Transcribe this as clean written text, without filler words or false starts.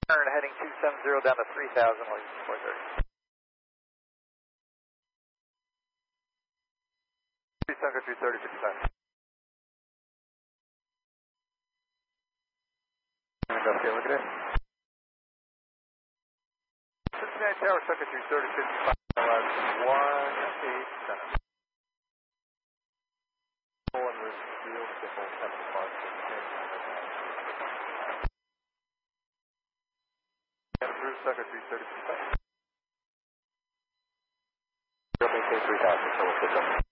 Turn heading 270 down to 3000, leaving 430. 330, 55. Okay, look at it. Cincinnati Tower, Sucker 330, 55, 187. Pulling with steel, simple, 7 parts. And through Sucker 330, 55. Maintain 3000, so we'll